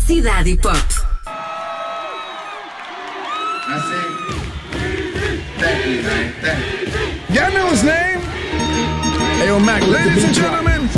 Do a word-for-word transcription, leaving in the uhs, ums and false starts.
Cidade Hip Hop. I say, thank you, man. Thank you. Y'all know his name? Hey, yo, Mac, ladies and gentlemen,